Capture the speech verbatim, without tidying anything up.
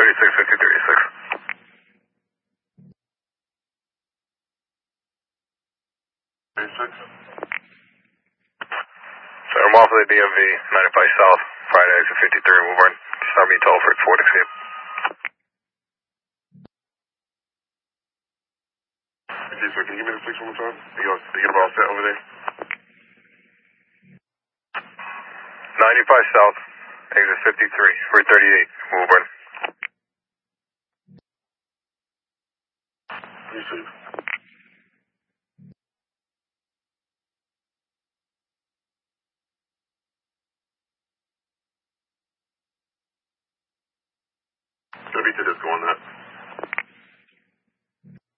thirty-six fifty thirty-six. thirty-six. So I'm off of the D M V, ninety-five South, Friday exit fifty-three, Woburn. Start me toll for Ford Escape. Okay, sir, can you give me the six one more time? You got, you got all set over there? ninety-five South, exit fifty-three, Route thirty-eight, Woburn. Receive. W to disco on that.